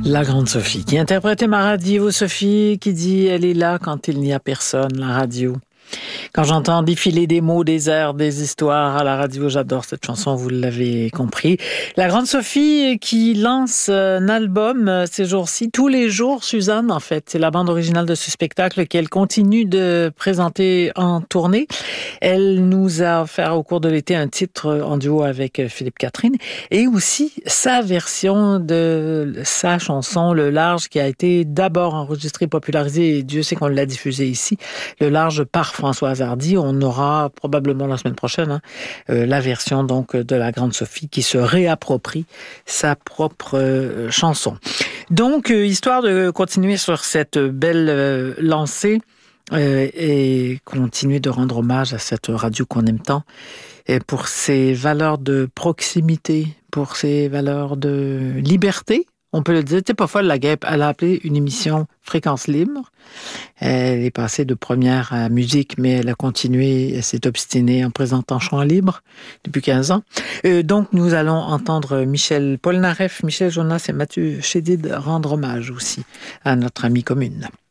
La grande Sophie qui interprétait ma radio, Sophie qui dit elle est là quand il n'y a personne, la radio. Quand j'entends défiler des mots, des airs, des histoires à la radio, j'adore cette chanson, vous l'avez compris. La grande Sophie qui lance un album ces jours-ci, tous les jours, Suzanne, en fait. C'est la bande originale de ce spectacle qu'elle continue de présenter en tournée. Elle nous a offert au cours de l'été un titre en duo avec Philippe Catherine et aussi sa version de sa chanson, Le Large, qui a été d'abord enregistrée, popularisée, et Dieu sait qu'on l'a diffusée ici, Le Large par Françoise Hardy. On aura probablement la semaine prochaine la version donc de la grande Sophie qui se réapproprie sa propre chanson. Donc, histoire de continuer sur cette belle lancée et continuer de rendre hommage à cette radio qu'on aime tant et pour ses valeurs de proximité, pour ses valeurs de liberté. On peut le dire, t'es pas folle, la guêpe. Elle a appelé une émission Fréquence Libre. Elle est passée de première à musique, mais elle a continué, elle s'est obstinée en présentant Chant Libre depuis 15 ans. Donc, nous allons entendre Michel Polnareff, Michel Jonas et Mathieu Chédid rendre hommage aussi à notre amie commune.